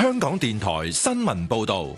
香港電台新聞報道。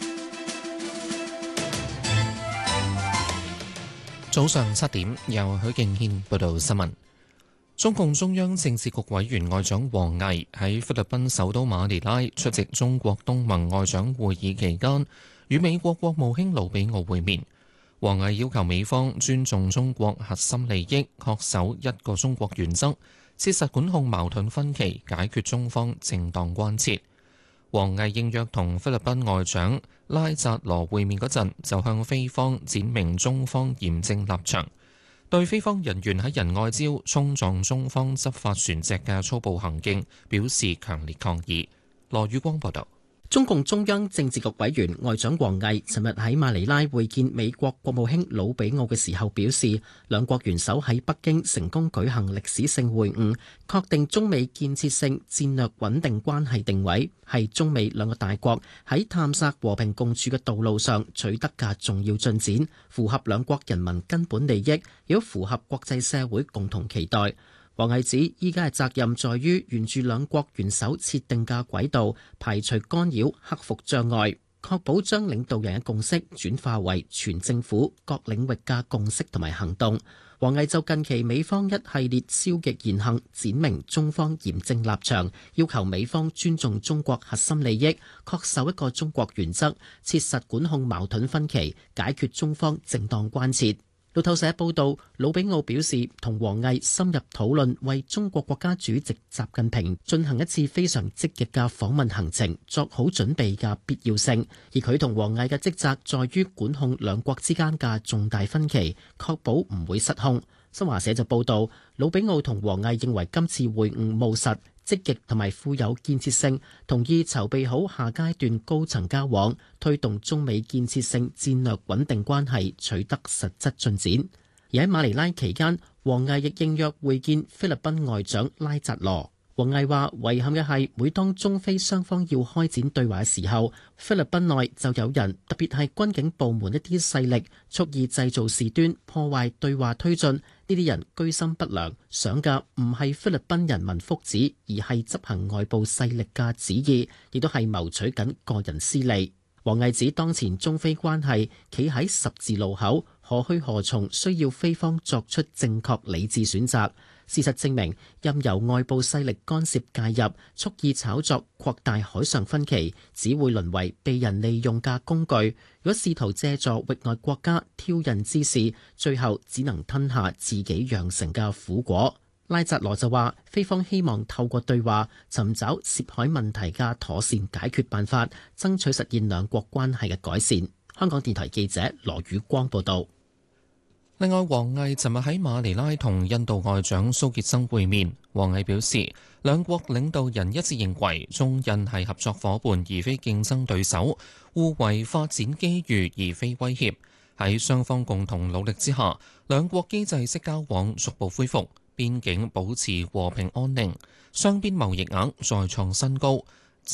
早上7點，由許敬軒報道新聞。中共中央政治局委員外長王毅喺菲律賓首都馬尼拉出席中國東盟外長會議期間，與美國國務卿魯比奧會面。王毅要求美方尊重中國核心利益，恪守一個中國原則，切實管控矛盾分歧，解決中方正當關切。王毅應約同菲律賓外長拉扎羅會面嗰陣，就向菲方闡明中方嚴正立場，對菲方人員喺仁愛礁衝撞中方執法船隻嘅粗暴行徑表示強烈抗議。羅宇光報道。 中共中央政治局委員外長王毅尋日喺馬尼拉會見美國國務卿魯比奧嘅時候表示，兩國元首喺北京成功舉行歷史性會晤，確定中美建設性戰略穩定關係定位，係中美兩個大國喺探索和平共處嘅道路上取得嘅重要進展，符合兩國人民根本利益，亦都符合國際社會共同期待。王毅指，依家嘅責任在於沿住兩國元首設定嘅軌道，排除干擾，克服障礙，確保將領導人嘅共識轉化為全政府各領域嘅共識同埋行動。王毅就近期美方一系列消極言行，闡明中方嚴正立場，要求美方尊重中國核心利益，恪守一個中國原則，切實管控矛盾分歧，解決中方正當關切。路透社報道，魯比奧表示同王毅深入討論為中國國家主席習近平進行一次非常積極嘅訪問行程作好準備嘅必要性，而佢同王毅嘅職責在於管控兩國之間嘅重大分歧，確保唔會失控。新華社就報道，魯比奧同王毅認為今次會晤務實、積極同埋富有建設性，同意籌備好下階段高層交往，推動中美建設性戰略穩定關係取得實質進展。而喺馬尼拉期間，王毅亦應約會見菲律賓外長拉扎羅。王毅話：遺憾嘅係，每當中菲雙方要開展對話嘅時候，菲律賓內就有人，特別係軍警部門一啲勢力，蓄意製造事端，破壞對話推進。呢啲人居心不良，想嘅唔係菲律賓人民福祉，而係執行外部勢力嘅旨意，亦都係謀取緊個人私利。王毅指，當前中菲關係企喺十字路口，何去何從，需要菲方作出正確理智選擇。事實證明，任由外部勢力干涉介入，蓄意炒作擴大海上分歧，只會淪為被人利用嘅工具。如果試圖借助域外國家挑釁之事，最後只能吞下自己釀成嘅苦果。拉扎羅就話，菲方希望透過對話尋找涉海問題嘅妥善解決辦法，爭取實現兩國關係嘅改善。香港電台記者羅宇光報道。 另外，王毅尋日喺馬尼拉同印度外長蘇傑生會面。王毅表示，兩國領導人一致認為中印係合作伙伴而非競爭對手，互為發展機遇而非威脅。喺雙方共同努力之下，兩國機制式交往逐步恢復，邊境保持和平安寧，雙邊貿易額再創新高，